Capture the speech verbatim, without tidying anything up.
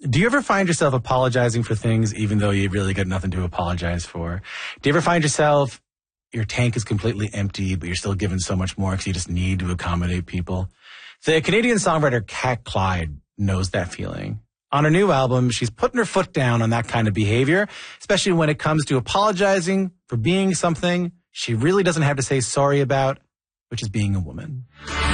Do you ever find yourself apologizing for things even though you really got nothing to apologize for? Do you ever find yourself, your tank is completely empty, but you're still giving so much more because you just need to accommodate people? The Canadian songwriter Kat Clyde knows that feeling. On her new album, she's putting her foot down on that kind of behavior, especially when it comes to apologizing for being something she really doesn't have to say sorry about, which is being a woman.